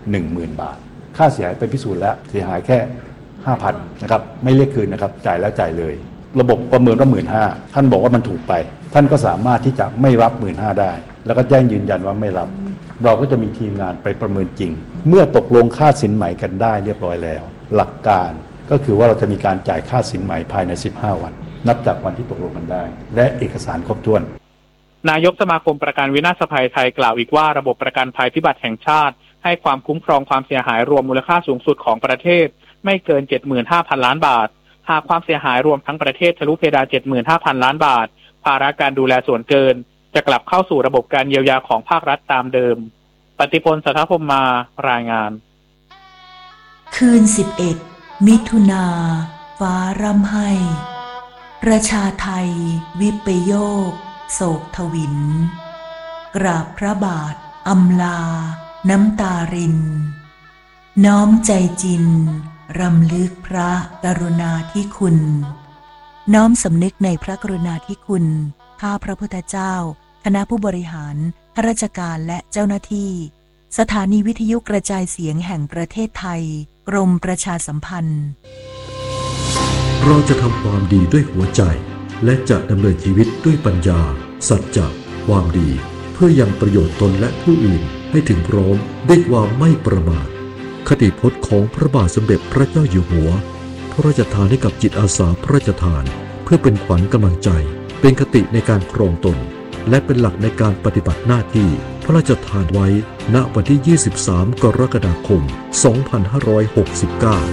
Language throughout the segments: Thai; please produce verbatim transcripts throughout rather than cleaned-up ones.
หนึ่งหมื่น บาทค่าเสียหายไปพิสูจน์แล้วเสียหายแค่ ห้าพัน นะครับไม่เรียกคืนนะครับจ่ายแล้วจ่ายเลยระบบประเมินว่า หนึ่งหมื่นห้าพัน ท่านบอกว่ามันถูกไปท่านก็สามารถที่จะไม่รับ หนึ่งหมื่นห้าพัน ได้แล้วก็แจ้งยืนยันว่าไม่รับเราก็จะมีทีมงานไปประเมินจริงเมื่อตกลงค่าสินไหมกันได้เรียบร้อยแล้วหลักการก็คือว่าเราจะมีการจ่ายค่าสินไหมภายในสิบห้าวันนับจากวันที่ตกลงกันได้และเอกสารครบถ้วนนายกสมาคมประกันวินาศภัยไทยกล่าวอีกว่าระบบประกันภัยพิบัติแห่งชาติให้ความคุ้มครองความเสียหายรวมมูลค่าสูงสุดของประเทศไม่เกิน เจ็ดหมื่นห้าพัน ล้านบาทหากความเสียหายรวมทั้งประเทศทะลุเพดาน เจ็ดหมื่นห้าพัน ล้านบาทภาระการดูแลส่วนเกินจะกลับเข้าสู่ระบบการเยียวยาของภาครัฐตามเดิมปฏิพล สัทธพรหมารายงานคืนสิบเอ็ดมิถุนาฟ้าร่ำไห้ประชาไทยวิปโยคโศกทวินกราบพระบาทอำลาน้ำตารินน้อมใจจินรำลึกพระกรุณาธิคุณน้อมสำนึกในพระกรุณาธิคุณข้าพระพุทธเจ้าคณะผู้บริหารข้าราชการและเจ้าหน้าที่สถานีวิทยุกระจายเสียงแห่งประเทศไทยกรมประชาสัมพันธ์เราจะทำความดีด้วยหัวใจและจะดำเนินชีวิตด้วยปัญญาสัจจะความดีเพื่อยังประโยชน์ตนและผู้อื่นให้ถึงพร้อมด้วยความไม่ประมาทคติพจน์ของพระบาทสมเด็จพระเจ้าอยู่หัวพระราชทานให้กับจิตอาสาพระราชทานเพื่อเป็นขวัญกำลังใจเป็นคติในการครองตนและเป็นหลักในการปฏิบัติหน้าที่พระราชทานไว้ณวันที่ยี่สิบสามกรกฎาคมสองพันห้าร้อยหกสิบเก้า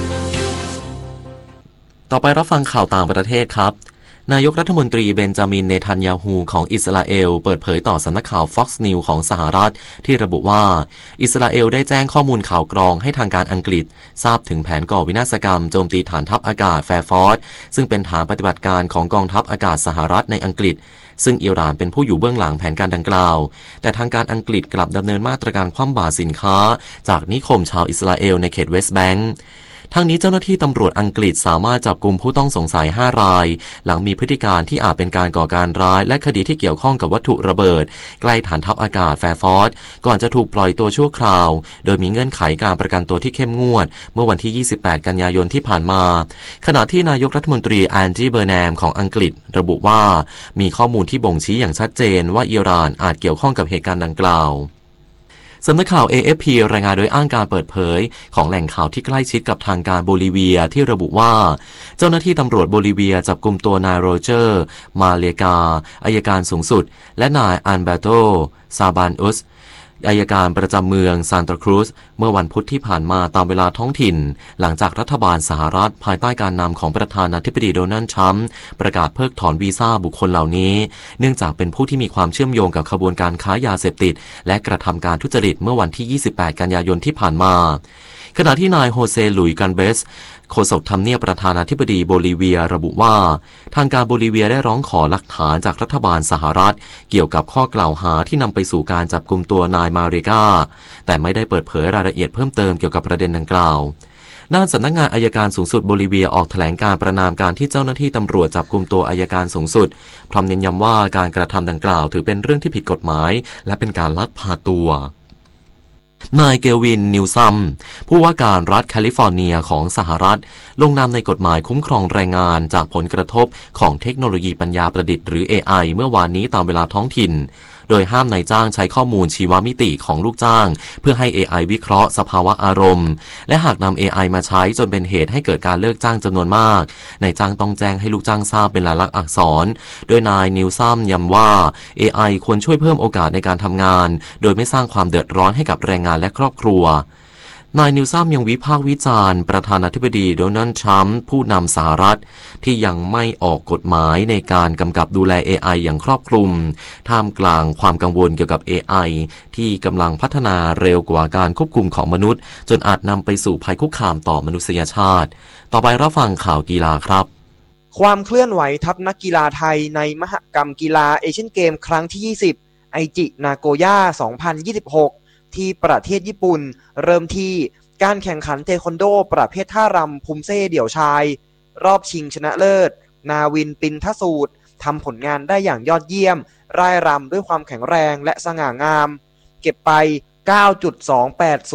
ต่อไปรับฟังข่าวต่างประเทศครับนายกรัฐมนตรีเบนจามินเนทันยาฮูของอิสราเอลเปิดเผยต่อสำนักข่าว Fox News ของสหรัฐที่ระบุว่าอิสราเอลได้แจ้งข้อมูลข่าวกรองให้ทางการอังกฤษทราบถึงแผนก่อวินาศกรรมโจมตีฐานทัพอากาศแฟร์ฟอร์ดซึ่งเป็นฐานปฏิบัติการของกองทัพอากาศสหรัฐในอังกฤษซึ่งอิหร่านเป็นผู้อยู่เบื้องหลังแผนการดังกล่าวแต่ทางการอังกฤษกลับดำเนินมาตรการคว่ำบาตรสินค้าจากนิคมชาวอิสราเอลในเขตเวสต์แบงก์ทั้งนี้เจ้าหน้าที่ตำรวจอังกฤษสามารถจับกุมผู้ต้องสงสัยห้ารายหลังมีพฤติการที่อาจเป็นการก่อการร้ายและคดีที่เกี่ยวข้องกับวัตถุระเบิดใกล้ฐานทัพอากาศแฟร์ฟอร์ดก่อนจะถูกปล่อยตัวชั่วคราวโดยมีเงื่อนไขการประกันตัวที่เข้มงวดเมื่อวันที่ยี่สิบแปดกันยายนที่ผ่านมาขณะที่นายกรัฐมนตรีแอนดี้เบอร์แนมของอังกฤษระบุว่ามีข้อมูลที่บ่งชี้อย่างชัดเจนว่าอิหร่านอาจเกี่ยวข้องกับเหตุการณ์ดังกล่าวสำนักข่าว เอ เอฟ พี รายงานโดยอ้างการเปิดเผยของแหล่งข่าวที่ใกล้ชิดกับทางการโบลิเวียที่ระบุว่าเจ้าหน้าที่ตำรวจโบลิเวียจับกุมตัวนายโรเจอร์มาเลกาอัยการสูงสุดและนายอันเบโตซาบานอุสอัยการประจำเมืองซานตาครูซเมื่อวันพุธที่ผ่านมาตามเวลาท้องถิ่นหลังจากรัฐบาลสหรัฐภายใต้การนำของประธานาธิบดีโดนัลด์ทรัมป์ประกาศเพิกถอนวีซ่าบุคคลเหล่านี้เนื่องจากเป็นผู้ที่มีความเชื่อมโยงกับขบวนการค้ายาเสพติดและกระทำการทุจริตเมื่อวันที่ยี่สิบแปดกันยายนที่ผ่านมาขณะที่นายโฮเซลุยกันเบสโฆษกทำเนียบประธานาธิบดีโบลิเวียระบุว่าทางการโบลิเวียได้ร้องขอหลักฐานจากรัฐบาลสหรัฐเกี่ยวกับข้อกล่าวหาที่นำไปสู่การจับกุมตัวนายมาเรกาแต่ไม่ได้เปิดเผยรายละเอียดเพิ่มเติมเกี่ยวกับประเด็นดังกล่าวด้านสำนักงานอัยการสูงสุดโบลิเวียออกแถลงการประณามการที่เจ้าหน้าที่ตำรวจจับกุมตัวอัยการสูงสุดพร้อมเน้นย้ำว่าการกระทำดังกล่าวถือเป็นเรื่องที่ผิดกฎหมายและเป็นการลักพาตัวนายเกวินนิวซัมผู้ว่าการรัฐแคลิฟอร์เนียของสหรัฐลงนามในกฎหมายคุ้มครองแรงงานจากผลกระทบของเทคโนโลยีปัญญาประดิษฐ์หรือ เอ ไอ เมื่อวานนี้ตามเวลาท้องถิ่นโดยห้ามนายจ้างใช้ข้อมูลชีวมิติของลูกจ้างเพื่อให้ เอ ไอ วิเคราะห์สภาวะอารมณ์และหากนำ เอ ไอ มาใช้จนเป็นเหตุให้เกิดการเลิกจ้างจำนวนมากนายจ้างต้องแจ้งให้ลูกจ้างทราบเป็นลายลักษณ์อักษรโดยนายนิวซัมย้ำว่า เอ ไอ ควรช่วยเพิ่มโอกาสในการทำงานโดยไม่สร้างความเดือดร้อนให้กับแรงงานและครอบครัวนายนิวซัมยังวิพากษ์วิจารณ์ประธานาธิบดีโดนัลด์ทรัมป์ผู้นำสหรัฐที่ยังไม่ออกกฎหมายในการกำกับดูแล เอ ไอ อย่างครอบคลุมท่ามกลางความกังวลเกี่ยวกับ เอ ไอ ที่กำลังพัฒนาเร็วกว่าการควบคุมของมนุษย์จนอาจนำไปสู่ภัยคุกคามต่อมนุษยชาติต่อไปรับฟังข่าวกีฬาครับความเคลื่อนไหวทัพนักกีฬาไทยในมหกรรมกีฬาเอเชียนเกมครั้งที่ยี่สิบไอจินาโกย่าสองพันยี่สิบหกที่ประเทศญี่ปุ่นเริ่มที่การแข่งขันเทควันโดประเภทท่ารำภูมิเซ่เดี่ยวชายรอบชิงชนะเลิศนาวินปินทสูตรทำผลงานได้อย่างยอดเยี่ยมร่ายรำด้วยความแข็งแรงและสง่างามเก็บไป เก้าจุดสองแปด